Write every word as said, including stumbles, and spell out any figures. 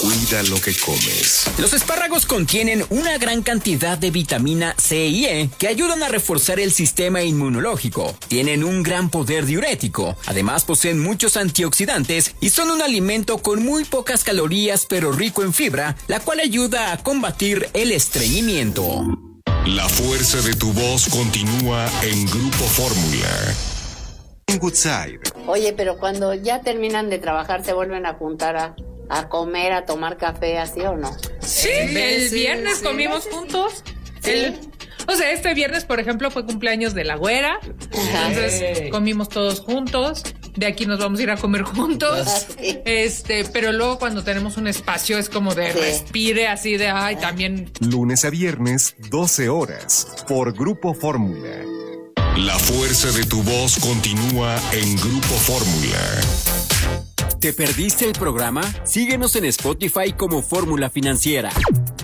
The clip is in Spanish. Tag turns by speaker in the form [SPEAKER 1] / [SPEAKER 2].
[SPEAKER 1] Cuida lo que comes.
[SPEAKER 2] Los espárragos contienen una gran cantidad de vitamina C y E que ayudan a reforzar el sistema inmunológico. Tienen un gran poder diurético. Además poseen muchos antioxidantes y son un alimento con muy pocas calorías pero rico en fibra, la cual ayuda a combatir el estreñimiento.
[SPEAKER 1] La fuerza de tu voz continúa en Grupo Fórmula. En Woodside.
[SPEAKER 3] Oye, pero cuando ya terminan de trabajar, ¿se vuelven a juntar a, a comer, a tomar café, así o no?
[SPEAKER 4] Sí, el
[SPEAKER 5] sí,
[SPEAKER 4] viernes
[SPEAKER 5] sí,
[SPEAKER 4] comimos
[SPEAKER 5] sí.
[SPEAKER 4] juntos.
[SPEAKER 3] ¿Sí?
[SPEAKER 4] El, o sea, este viernes, por ejemplo, fue cumpleaños de la güera. Entonces
[SPEAKER 5] Hey.
[SPEAKER 4] comimos todos juntos. De aquí nos vamos a ir a comer juntos.
[SPEAKER 3] Ah, sí.
[SPEAKER 4] Este, pero luego cuando tenemos un espacio es como de
[SPEAKER 3] Sí.
[SPEAKER 4] respire, así de ay, también.
[SPEAKER 1] Lunes a viernes, doce horas, por Grupo Fórmula. La fuerza de tu voz continúa en Grupo Fórmula.
[SPEAKER 2] ¿Te perdiste el programa? Síguenos en Spotify como Fórmula Financiera.